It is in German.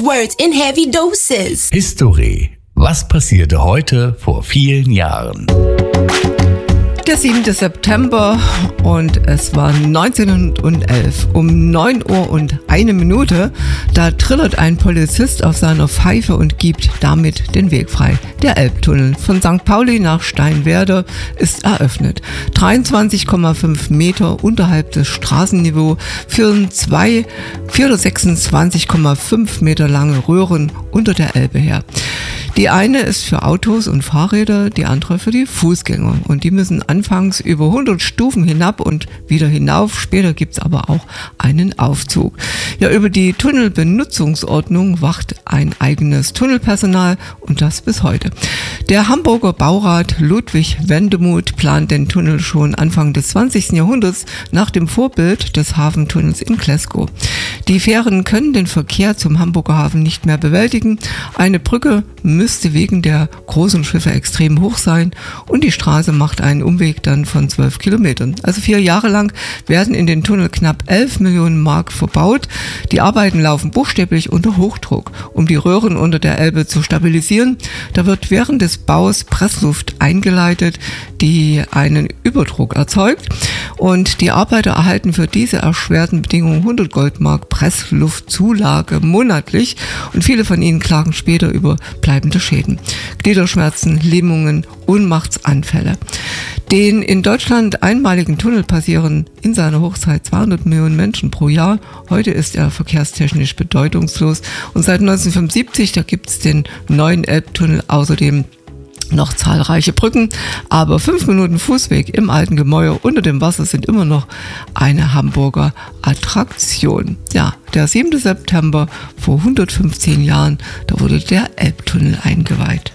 words in heavy doses. History. Was passierte heute vor vielen Jahren? Der 7. September und es war 1911 um 9 Uhr und 1 Minute. Da trillert ein Polizist auf seiner Pfeife und gibt damit den Weg frei. Der Elbtunnel von St. Pauli nach Steinwerder ist eröffnet. 23,5 Meter unterhalb des Straßenniveaus führen 426,5 Meter lange Röhren unter der Elbe her. Die eine ist für Autos und Fahrräder, die andere für die Fußgänger. Und die müssen anfangs über 100 Stufen hinab und wieder hinauf. Später gibt's aber auch einen Aufzug. Ja, über die Tunnelbenutzungsordnung wacht ein eigenes Tunnelpersonal und das bis heute. Der Hamburger Baurat Ludwig Wendemuth plant den Tunnel schon Anfang des 20. Jahrhunderts nach dem Vorbild des Hafentunnels in Glasgow. Die Fähren können den Verkehr zum Hamburger Hafen nicht mehr bewältigen. Eine Brücke müsste wegen der großen Schiffe extrem hoch sein und die Straße macht einen Umweg dann von 12 Kilometern. Also 4 Jahre lang werden in den Tunnel knapp 11 Millionen Mark verbaut. Die Arbeiten laufen buchstäblich unter Hochdruck, um die Röhren unter der Elbe zu stabilisieren. Da wird während des Baus Pressluft eingeleitet, die einen Überdruck erzeugt. Und die Arbeiter erhalten für diese erschwerten Bedingungen 100 Goldmark Pressluftzulage monatlich und viele von ihnen klagen später über bleibende Schäden. Gliederschmerzen, Lähmungen, Ohnmachtsanfälle. Den in Deutschland einmaligen Tunnel passieren in seiner Hochzeit 200 Millionen Menschen pro Jahr. Heute ist er verkehrstechnisch bedeutungslos und seit 1975, da gibt es den neuen Elbtunnel, außerdem noch zahlreiche Brücken, aber 5 Minuten Fußweg im alten Gemäuer unter dem Wasser sind immer noch eine Hamburger Attraktion. Ja, der 7. September vor 115 Jahren, da wurde der Elbtunnel eingeweiht.